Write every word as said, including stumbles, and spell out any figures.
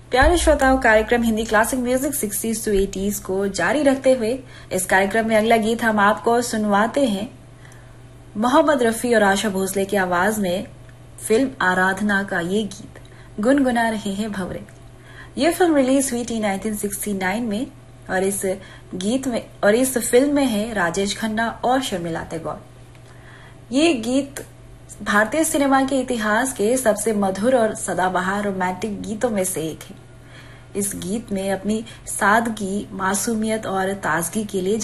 प्यारे श्रोताओं, कार्यक्रम Hindi classic music sixties to eighties को जारी रखते हुए इस कार्यक्रम में अगला गीत हम आपको सुनवाते हैं मोहम्मद रफी और आशा भोसले की आवाज में फिल्म आराधना का ये गीत गुनगुना रहे हैं भंवरे। ये फिल्म रिलीज हुई थी उन्नीस सौ उनहत्तर में और इस गीत में और इस फिल्म में है राजेश खन्ना और शर्मिला टैगोर। ये गीत भारतीय सिनेमा के इतिहास के सबसे मधुर और सदाबहार रोमांटिक गीतों में से एक है। इस गीत में अपनी सादगी, मासूमियत और ताजगी के लिए